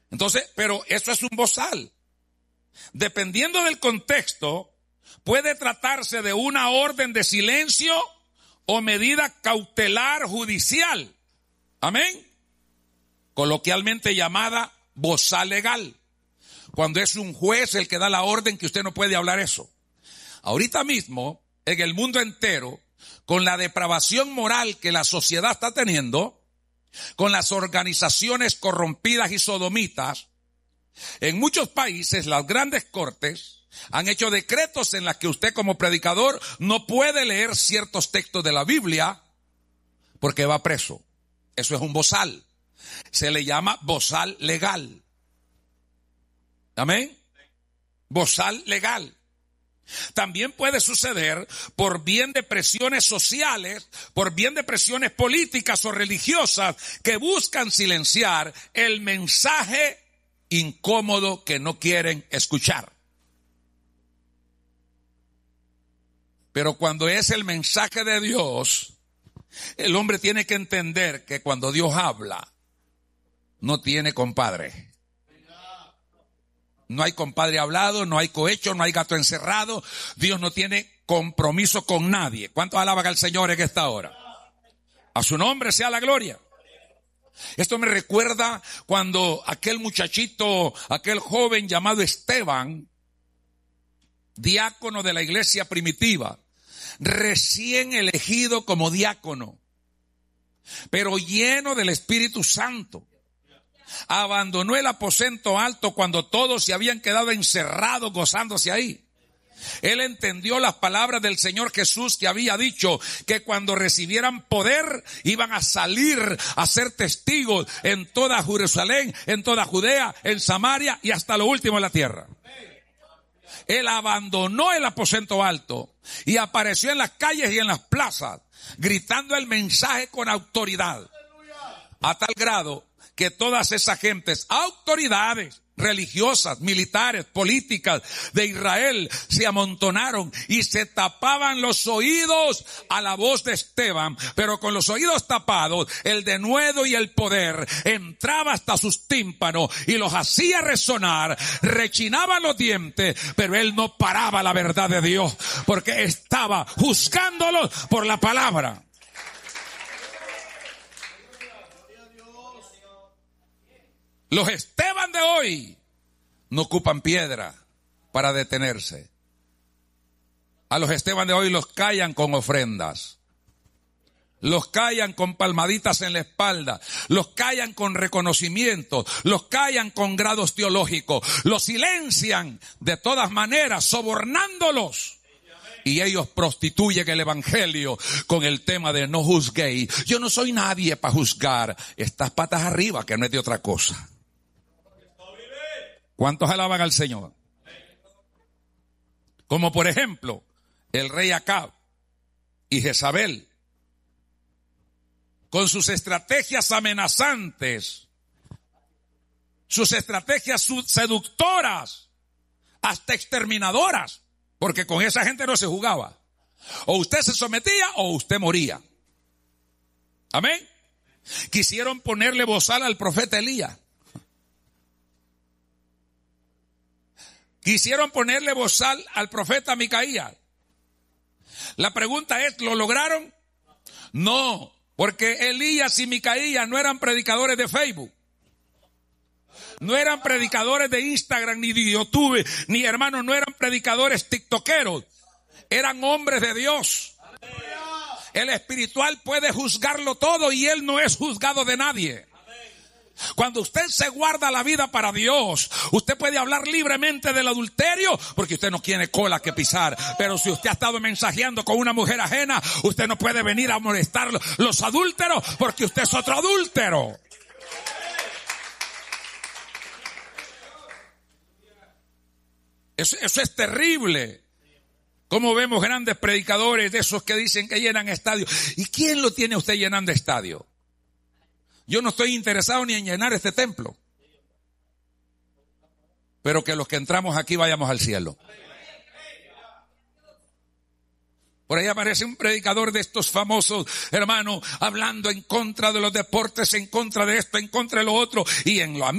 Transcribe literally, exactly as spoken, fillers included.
Entonces, pero eso es un bozal. Dependiendo del contexto, puede tratarse de una orden de silencio o medida cautelar judicial. Amén. Coloquialmente llamada bozal legal. Cuando es un juez el que da la orden que usted no puede hablar eso. Ahorita mismo, en el mundo entero, con la depravación moral que la sociedad está teniendo, con las organizaciones corrompidas y sodomitas, en muchos países las grandes cortes han hecho decretos en los que usted como predicador no puede leer ciertos textos de la Biblia porque va preso. Eso es un bozal. Se le llama bozal legal. Amén. Bozal legal. También puede suceder por bien de presiones sociales, por bien de presiones políticas o religiosas que buscan silenciar el mensaje incómodo que no quieren escuchar. Pero cuando es el mensaje de Dios, el hombre tiene que entender que cuando Dios habla, no tiene compadre. No hay compadre hablado, no hay cohecho, no hay gato encerrado. Dios no tiene compromiso con nadie. ¿Cuántos alaban al Señor en esta hora? A su nombre sea la gloria. Esto me recuerda cuando aquel muchachito, aquel joven llamado Esteban, diácono de la iglesia primitiva, recién elegido como diácono, pero lleno del Espíritu Santo, abandonó el aposento alto cuando todos se habían quedado encerrados gozándose ahí. Él entendió las palabras del Señor Jesús que había dicho que cuando recibieran poder iban a salir a ser testigos en toda Jerusalén, en toda Judea, en Samaria y hasta lo último en la tierra. Él abandonó el aposento alto y apareció en las calles y en las plazas gritando el mensaje con autoridad, a tal grado que todas esas gentes, autoridades religiosas, militares, políticas de Israel se amontonaron y se tapaban los oídos a la voz de Esteban, pero con los oídos tapados, el denuedo y el poder entraba hasta sus tímpanos y los hacía resonar, rechinaba los dientes, pero él no paraba la verdad de Dios, porque estaba juzgándolos por la palabra. Los Esteban de hoy no ocupan piedra para detenerse. A los Esteban de hoy los callan con ofrendas. Los callan con palmaditas en la espalda. Los callan con reconocimiento. Los callan con grados teológicos. Los silencian de todas maneras, sobornándolos. Y ellos prostituyen el evangelio con el tema de no juzguéis. Yo no soy nadie para juzgar. Estas patas arriba, que no es de otra cosa. ¿Cuántos alaban al Señor? Como por ejemplo, el rey Acab y Jezabel, con sus estrategias amenazantes, sus estrategias seductoras, hasta exterminadoras, porque con esa gente no se jugaba. O usted se sometía o usted moría. Amén. Quisieron ponerle bozal al profeta Elías. Quisieron ponerle bozal al profeta Micaías. La pregunta es, ¿lo lograron? No, porque Elías y Micaías no eran predicadores de Facebook. No eran predicadores de Instagram ni de YouTube, ni hermanos, no eran predicadores tiktokeros. Eran hombres de Dios. El espiritual puede juzgarlo todo y él no es juzgado de nadie. Cuando usted se guarda la vida para Dios, usted puede hablar libremente del adulterio porque usted no tiene cola que pisar. Pero si usted ha estado mensajeando con una mujer ajena, usted no puede venir a molestar los adúlteros porque usted es otro adúltero. Eso, eso es terrible. Como vemos grandes predicadores de esos que dicen que llenan estadios. ¿Y quién lo tiene usted llenando estadio? Yo no estoy interesado ni en llenar este templo, pero que los que entramos aquí vayamos al cielo. Por ahí aparece un predicador de estos famosos, hermano, hablando en contra de los deportes, en contra de esto, en contra de lo otro, y en lo